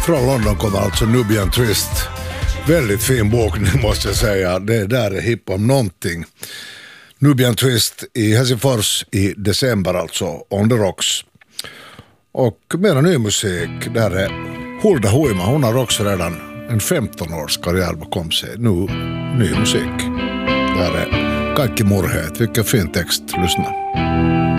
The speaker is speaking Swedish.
Från London kommer alltså Nubian Twist. Väldigt fin bokning måste jag säga. Det där är hipp om någonting. Nubian Twist i Helsingfors i december alltså. On the Rocks. Och mera ny musik. Där är Hulda Huima. Hon har också redan en 15-års karriär bakom sig. Nu ny musik. Där är Kaikki murheet. Vilken fin text. Lyssna.